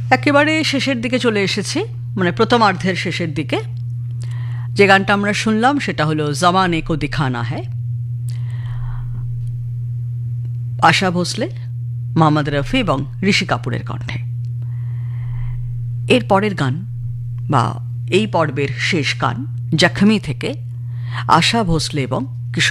একেবারে শেষের দিকে চলে এসেছি, মানে প্রথমার্ধের শেষের দিকে। যে গানটা আমরা শুনলাম সেটা হলো জমানে কো দিখানা হ্যায়, আশা ভোসলে, মোহাম্মদ রফি এবং ঋষি কাপুরের কণ্ঠে। এর পরের গান বা এই পর্বের শেষ গান জখমি থেকে আশা ভোসলে এবং